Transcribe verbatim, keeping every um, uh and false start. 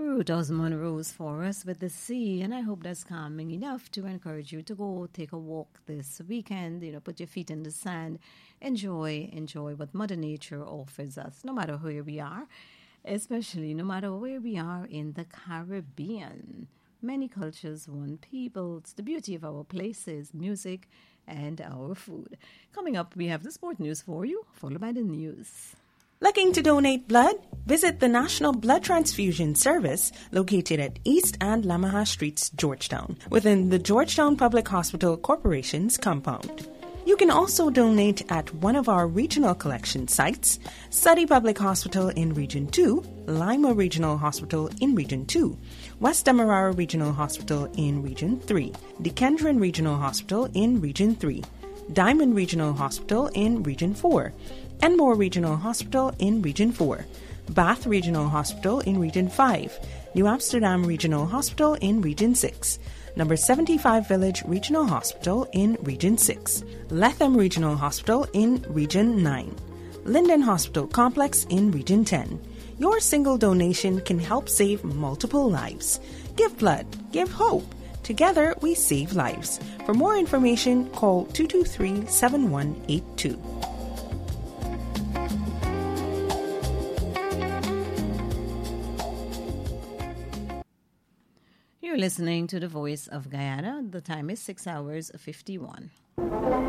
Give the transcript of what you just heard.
Ruth Osmond Rose for us with the sea, and I hope that's calming enough to encourage you to go take a walk this weekend. You know, put your feet in the sand, enjoy, enjoy what Mother Nature offers us, no matter where we are, especially no matter where we are in the Caribbean. Many cultures, one people. It's the beauty of our places, music, and our food. Coming up, we have the sport news for you, followed by the news. Looking to donate blood? Visit the National Blood Transfusion Service located at East and Lamaha Streets, Georgetown, within the Georgetown Public Hospital Corporation's compound. You can also donate at one of our regional collection sites, Suddy Public Hospital in Region two, Lima Regional Hospital in Region two, West Demerara Regional Hospital in Region three, Dequendron Regional Hospital in Region three, Diamond Regional Hospital in Region four, Enmore Regional Hospital in Region four, Bath Regional Hospital in Region five, New Amsterdam Regional Hospital in Region six, Number seventy-five Village Regional Hospital in Region six, Letham Regional Hospital in Region nine, Linden Hospital Complex in Region ten. Your single donation can help save multiple lives. Give blood, give hope. Together we save lives. For more information, call two two three, seven one eight two. You're listening to the Voice of Guyana. The time is six hours fifty-one.